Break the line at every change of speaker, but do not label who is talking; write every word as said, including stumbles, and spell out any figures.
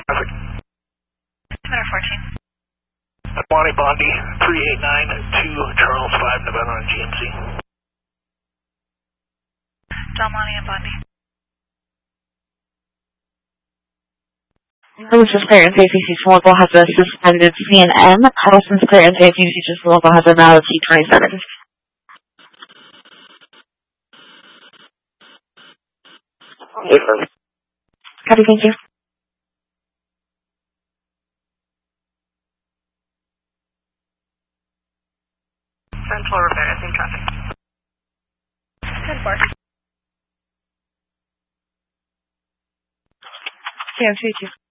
Traffic.
Center fourteen.
Bonnie Bondi, three eight nine two Charles five, Nevada on G M C.
Del Monte and Bondi.
Lewis's clearance A C C local has a suspended C N M. Harrelson's clearance A C C local has a now T twenty-seven. Copy, thank you.
Central Rivera, same traffic. ten four.
Yeah, thank you.